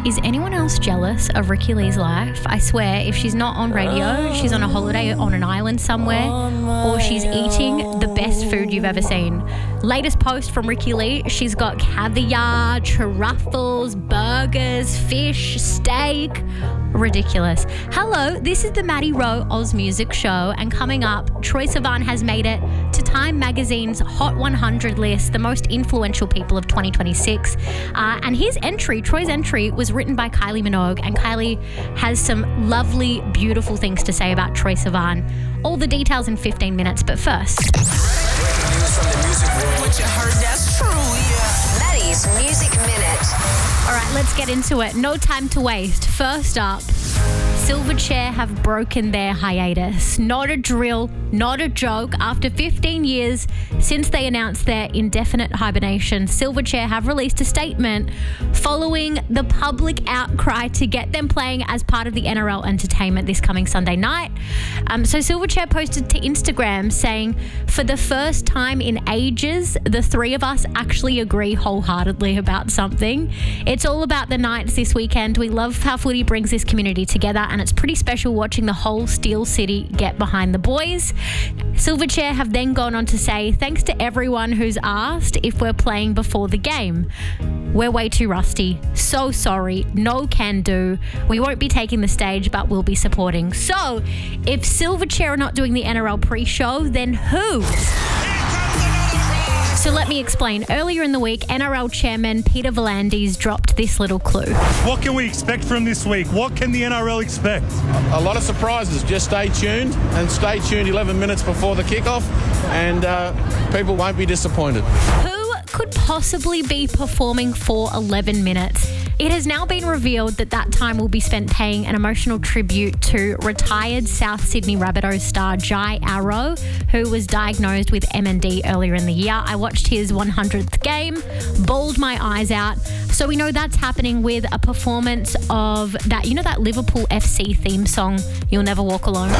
Is anyone else jealous of Ricki Lee's life? I swear, if she's not on radio, she's on a holiday on an island somewhere, or she's eating the best food you've ever seen. Latest post from Ricki Lee, she's got caviar, truffles, burgers, fish, steak. Ridiculous. Hello, this is the Maddie Rowe Oz Music Show, and coming up, Troye Sivan has made it to Time Magazine's Hot 100 list, the most influential people of 2026. And Troy's entry was written by Kylie Minogue, and Kylie has some lovely, beautiful things to say about Troye Sivan. All the details in 15 minutes, but first. Breaking news from the music world. What you heard, that's true, yeah. Maddie's Music Minute. All right, let's get into it. No time to waste. First up, Silverchair have broken their hiatus. Not a drill, not a joke. After 15 years since they announced their indefinite hibernation, Silverchair have released a statement following the public outcry to get them playing as part of the NRL Entertainment this coming Sunday night. So Silverchair posted to Instagram saying, for the first time in ages, the three of us actually agree wholeheartedly about something. It's all about the Knights this weekend. We love how footy brings this community together, and it's pretty special watching the whole Steel City get behind the boys. Silverchair have then gone on to say, thanks to everyone who's asked if we're playing before the game. We're way too rusty. So sorry. No can do. We won't be taking the stage, but we'll be supporting. So, if Silverchair are not doing the NRL pre-show, then who? So let me explain. Earlier in the week, NRL chairman Peter V'landys dropped this little clue. What can we expect from this week? What can the NRL expect? A lot of surprises. Just stay tuned, and stay tuned 11 minutes before the kickoff, and people won't be disappointed. Who could possibly be performing for 11 minutes? It has now been revealed that time will be spent paying an emotional tribute to retired South Sydney Rabbitohs star Jai Arrow, who was diagnosed with MND earlier in the year. I watched his 100th game, bawled my eyes out. So we know that's happening with a performance of that, that Liverpool FC theme song, You'll Never Walk Alone.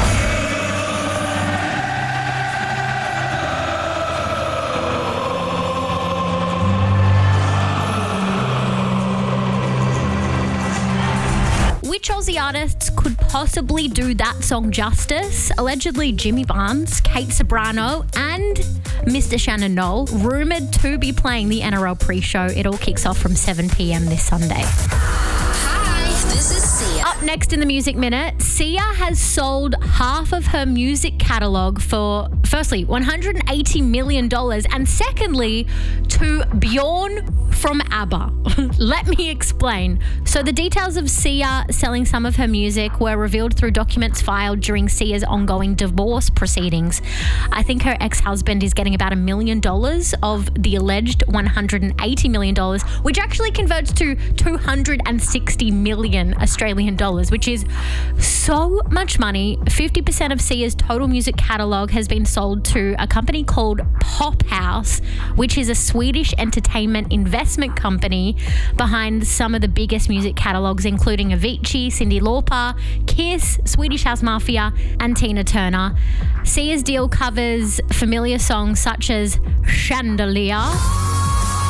Which Aussie artists could possibly do that song justice? Allegedly Jimmy Barnes, Kate Sobrano, and Mr. Shannon Knoll, rumoured to be playing the NRL pre-show. It all kicks off from 7 p.m. this Sunday. This is Sia. Up next in the Music Minute, Sia has sold half of her music catalogue for, firstly, $180 million, and secondly, to Bjorn from ABBA. Let me explain. So the details of Sia selling some of her music were revealed through documents filed during Sia's ongoing divorce proceedings. I think her ex-husband is getting about $1 million of the alleged $180 million, which actually converts to 260 million Australian dollars, which is so much money. 50% of Sia's total music catalogue has been sold to a company called Pop House, which is a Swedish entertainment investment company behind some of the biggest music catalogues, including Avicii, Cyndi Lauper, Kiss, Swedish House Mafia, and Tina Turner. Sia's deal covers familiar songs such as Chandelier,